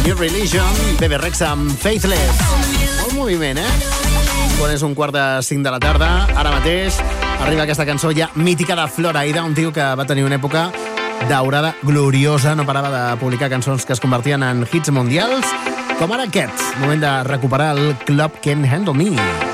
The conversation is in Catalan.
New Religion, Bebe Rexha amb Faithless. Molt moviment, Quan és 4:05 de la tarda, ara mateix arriba aquesta cançó ja mítica de Florida, un tio que va tenir una època daurada, gloriosa, no parava de publicar cançons que es convertien en hits mundials, com ara aquest, moment de recuperar el Club Can't Handle Me.